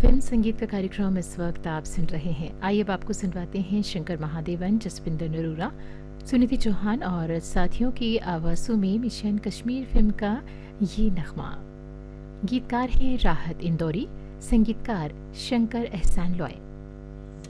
Film संगीत का कार्यक्रम इस वक्त आप सुन रहे हैं। आइए अब आपको सुनवाते हैं शंकर महादेवन, जसविंदर नरूरा, सुनीति चौहान और साथियों की आवाज़ों में मिशन कश्मीर फिल्म का ये नगमा। गीतकार हैं राहत इंदौरी, संगीतकार शंकर एहसान लॉय।